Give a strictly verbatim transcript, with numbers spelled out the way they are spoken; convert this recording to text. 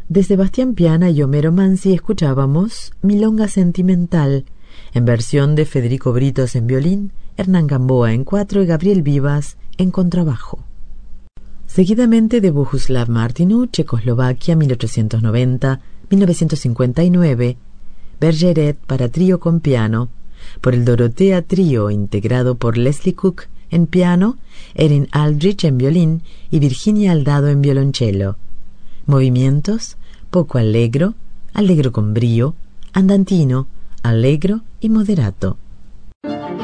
De Sebastián Piana y Homero Manzi escuchábamos Milonga Sentimental, en versión de Federico Britos en violín, Hernán Gamboa en cuatro y Gabriel Vivas en contrabajo. Seguidamente de Bohuslav Martinu, Checoslovaquia, mil ochocientos noventa a mil novecientos cincuenta y nueve, Bergeret para trío con piano, por el Dorotea Trío, integrado por Leslie Cook en piano, Erin Aldrich en violín y Virginia Aldado en violonchelo. Movimientos: poco allegro, allegro con brío, andantino, allegro y moderato.